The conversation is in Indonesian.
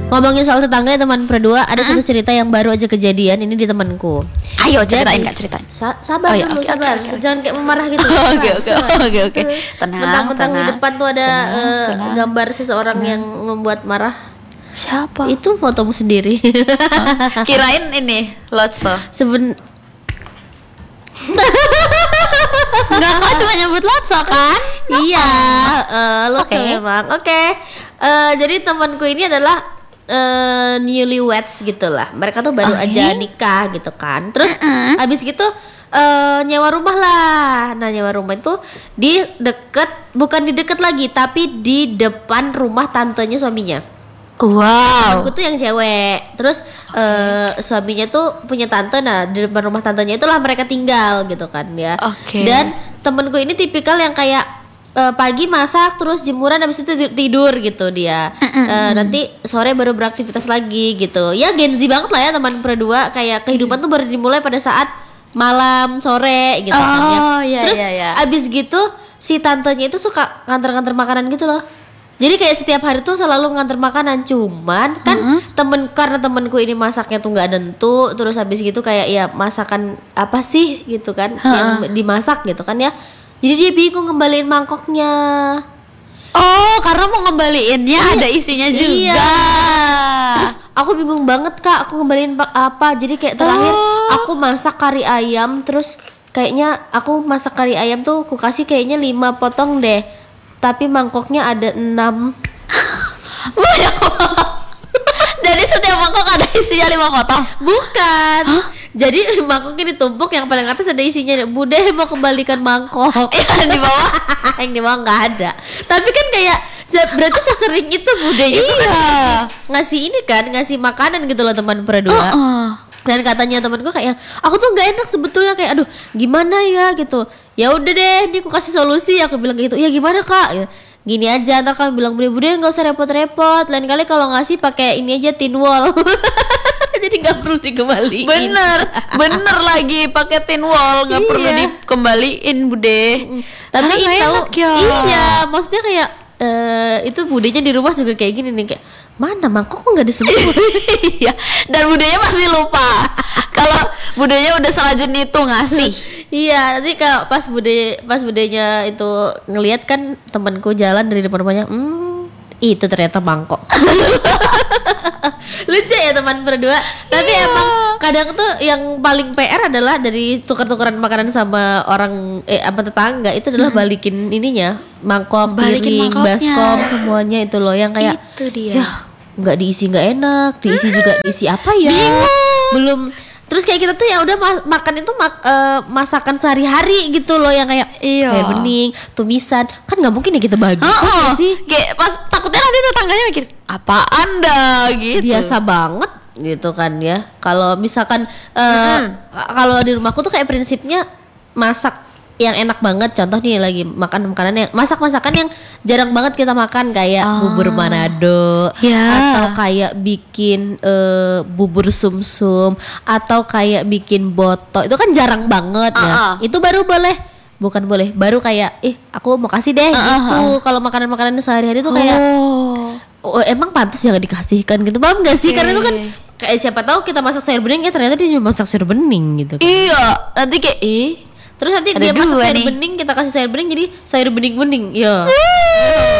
ngomongin soal tetangga ya teman berdua, ada satu cerita yang baru aja kejadian ini di temanku. Ayo ceritain Kak, ceritain. Sabar Oh, iya, dulu, oke, sabar. oke. Jangan kayak memarah gitu. Oke. Tenang. Mentang-mentang di depan tuh ada tenang. gambar seseorang yang membuat marah. Siapa? Itu fotomu sendiri. Kirain ini Lotso. Enggak, kok cuma nyebut Lotso kan? Iya, lo Oke. memang. Oke. Jadi temanku ini adalah newlyweds gitu lah. Mereka tuh baru aja nikah gitu kan. Terus habis gitu nyewa rumah lah. Nah, nyewa rumah itu bukan di deket lagi, tapi di depan rumah tantenya suaminya. Wow. Aku tuh yang cewek. Terus suaminya tuh punya tante. Nah, di depan rumah tantenya itulah mereka tinggal gitu kan ya. Oke. Dan temenku ini tipikal yang kayak pagi masak terus jemuran habis itu tidur gitu dia. Nanti sore baru beraktivitas lagi gitu. Ya Gen Z banget lah ya teman berdua, kayak kehidupan tuh baru dimulai pada saat malam sore gitu kan ya. Iya, Terus iya. abis gitu si tantenya itu suka nganter-nganter makanan gitu loh. Jadi kayak setiap hari tuh selalu nganter makanan, cuman kan karena temenku ini masaknya tuh nggak nentu, terus habis gitu kayak ya masakan apa sih gitu kan yang dimasak gitu kan ya. Jadi dia bingung ngembaliin mangkoknya. Oh, karena mau ngembaliinnya ada isinya juga. Iya. Terus aku bingung banget Kak, aku ngembaliin apa? Jadi kayak terakhir aku masak kari ayam, terus kayaknya aku masak kari ayam tuh aku kasih kayaknya 5 potong deh. Tapi mangkoknya ada 6. Banyak banget. Jadi setiap mangkok ada isinya 5 potong. Bukan. Jadi mangkoknya ditumpuk, yang paling atas ada isinya. Bude mau kembalikan mangkok. Yang di bawah? Yang di bawah nggak ada. Tapi kan kayak berarti sesering itu budenya tuh kan ngasih ini kan, ngasih makanan gitu loh teman berdua. Dan katanya temanku kayak, aku tuh nggak enak sebetulnya, kayak aduh gimana ya gitu. Ya udah deh, ini aku kasih solusi. Aku bilang gitu. Ya gimana Kak? Ya, gini aja, ntar kamu bilang bude nggak usah repot-repot. Lain kali kalau ngasih pakai ini aja, tin wall. Jadi nggak perlu dikembaliin. Bener lagi pakai tin wall, nggak perlu dikembaliin bude. Tapi Karena nggak itu enak ya. iya, maksudnya kayak itu budenya di rumah juga kayak gini nih, kayak mana mangkok kok nggak disebut. Iya. Dan budenya pasti lupa. Kalau budenya udah selanjutnya itu ngasih. Iya, nanti kalau pas budenya itu ngelihat kan temanku jalan dari depan rumahnya, itu ternyata mangkok. Lucu ya teman berdua. Tapi emang kadang tuh yang paling PR adalah dari tukar-tukaran makanan sama orang sama tetangga itu adalah balikin ininya, mangkok, Balikin piring, mangkoknya. baskom, semuanya itu loh yang kayak Itu dia. ya nggak diisi nggak enak, diisi juga diisi apa ya? Belum. Terus kayak kita tuh ya udah makan itu masakan sehari-hari gitu loh yang kayak sayur bening, tumisan, kan nggak mungkin ya kita bagi sih. Kayak pas takutnya nanti tetangganya mikir apa anda gitu. Biasa banget gitu kan ya. Kalau misalkan kalau di rumahku tuh kayak prinsipnya masak yang enak banget. Contoh nih lagi makan makanan yang masakan yang jarang banget kita makan, kayak bubur Manado, atau kayak bikin bubur sumsum, atau kayak bikin boto. Itu kan jarang banget ya. Itu baru baru kayak aku mau kasih deh gitu. Kalau makanan-makanan sehari-hari tuh kayak emang pantas ya gak dikasihkan gitu, paham gak sih? Karena itu kan kayak siapa tahu kita masak sayur bening, ternyata dia cuma masak sayur bening gitu kan. Iya, nanti kayak Terus nanti ada dia masak dua sayur nih. bening, kita kasih sayur bening jadi sayur bening-bening. Ya.